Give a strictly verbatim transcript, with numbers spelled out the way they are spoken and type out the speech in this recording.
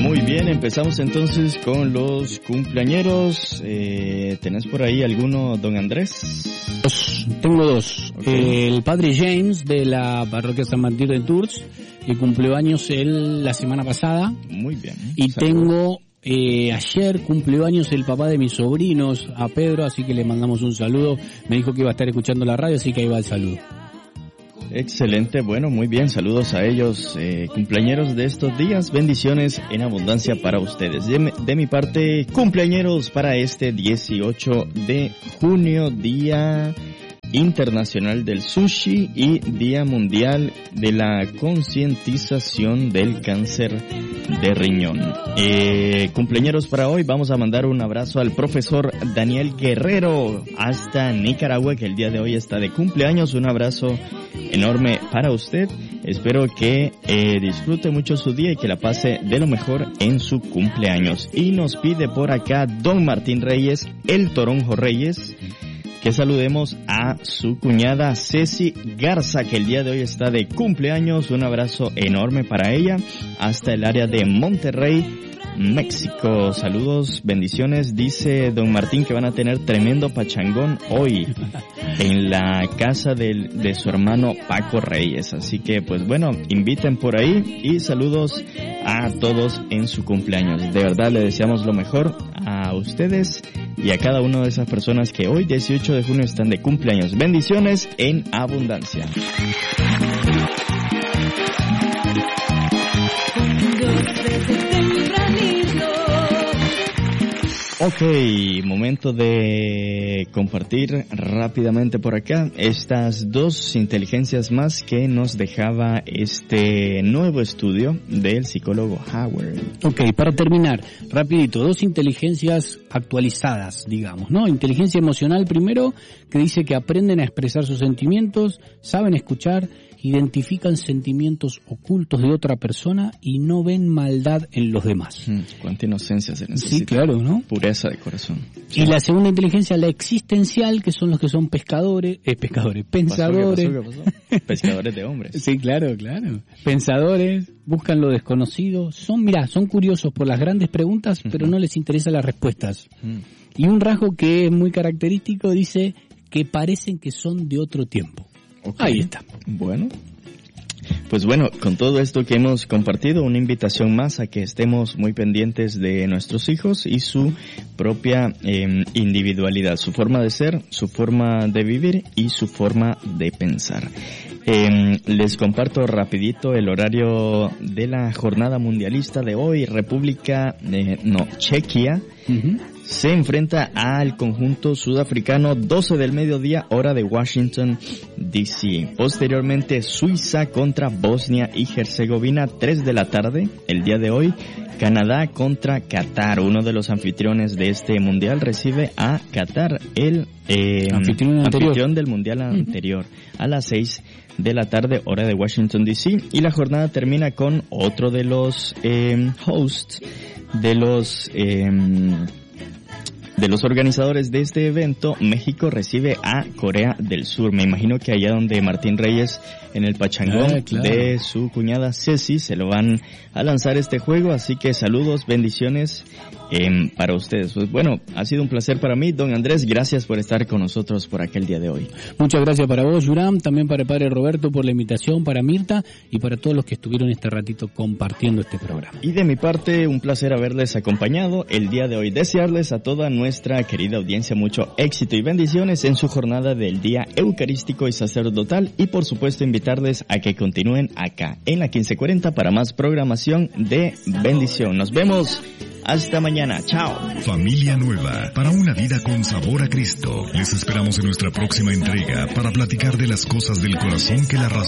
Muy bien, empezamos entonces con los cumpleañeros. Eh, ¿Tenés por ahí alguno, don Andrés? Dos, tengo dos. Okay. El padre James de la parroquia San Martín de Tours, que cumplió años él la semana pasada. Muy bien. Y Saludos. tengo, eh, ayer cumplió años el papá de mis sobrinos, a Pedro, así que le mandamos un saludo. Me dijo que iba a estar escuchando la radio, así que ahí va el saludo. Excelente, bueno, muy bien, saludos a ellos, eh, cumpleañeros de estos días, bendiciones en abundancia para ustedes. De, de mi parte, cumpleañeros para este dieciocho de junio, Día Internacional del Sushi y Día Mundial de la Concientización del Cáncer de Riñón. Eh, cumpleaños para hoy, vamos a mandar un abrazo al profesor Daniel Guerrero hasta Nicaragua, que el día de hoy está de cumpleaños. Un abrazo enorme para usted. Espero que eh, disfrute mucho su día y que la pase de lo mejor en su cumpleaños. Y nos pide por acá don Martín Reyes, el Toronjo Reyes, que saludemos a su cuñada Ceci Garza, que el día de hoy está de cumpleaños. Un abrazo enorme para ella hasta el área de Monterrey, México. Saludos, bendiciones. Dice don Martín que van a tener tremendo pachangón hoy en la casa de, de su hermano Paco Reyes. Así que, pues bueno, inviten por ahí y saludos a todos en su cumpleaños. De verdad le deseamos lo mejor a ustedes y a cada una de esas personas que hoy, dieciocho de junio, están de cumpleaños. Bendiciones en abundancia. Ok, momento de compartir rápidamente por acá estas dos inteligencias más que nos dejaba este nuevo estudio del psicólogo Howard. Ok, para terminar, rapidito, dos inteligencias actualizadas, digamos, ¿no? Inteligencia emocional primero, que dice que aprenden a expresar sus sentimientos, saben escuchar, identifican sentimientos ocultos de otra persona y no ven maldad en los demás. Mm, cuánta inocencia se necesita. Sí, claro, ¿no? Pureza de corazón. Y sí. La segunda inteligencia, la existencial, que son los que son pescadores, eh, pescadores, pensadores. ¿Qué pasó? ¿Qué pasó? Pescadores de hombres. Sí, claro, claro. Pensadores, buscan lo desconocido, son, mirá, son curiosos por las grandes preguntas, uh-huh. pero no les interesan las respuestas. Uh-huh. Y un rasgo que es muy característico dice que parecen que son de otro tiempo. Okay. Ahí está. Bueno, pues bueno, con todo esto que hemos compartido, una invitación más a que estemos muy pendientes de nuestros hijos y su propia eh, individualidad, su forma de ser, su forma de vivir y su forma de pensar. Eh, les comparto rapidito el horario de la jornada mundialista de hoy. República, eh, no, Chequia. Uh-huh. Se enfrenta al conjunto sudafricano, doce del mediodía, hora de Washington, D C Posteriormente, Suiza contra Bosnia y Herzegovina, tres de la tarde, el día de hoy. Canadá contra Qatar. Uno de los anfitriones de este mundial recibe a Qatar, el eh, anfitrión, anfitrión del mundial anterior, a las seis de la tarde, hora de Washington, D C Y la jornada termina con otro de los eh, hosts, de los... Eh, De los organizadores de este evento. México recibe a Corea del Sur. Me imagino que allá donde Martín Reyes, en el pachangón ah, claro. de su cuñada Ceci, se lo van a lanzar este juego. Así que saludos, bendiciones eh, para ustedes. Pues bueno, ha sido un placer para mí, don Andrés. Gracias por estar con nosotros por aquel día de hoy. Muchas gracias para vos, Yuram. También para el padre Roberto por la invitación, para Mirta y para todos los que estuvieron este ratito compartiendo este programa. Y de mi parte, un placer haberles acompañado el día de hoy. Desearles a toda nuestra Nuestra querida audiencia mucho éxito y bendiciones en su jornada del Día Eucarístico y Sacerdotal y por supuesto invitarles a que continúen acá en la quince cuarenta para más programación de bendición. Nos vemos hasta mañana. Chao. Familia nueva para una vida con sabor a Cristo. Les esperamos en nuestra próxima entrega para platicar de las cosas del corazón que la razón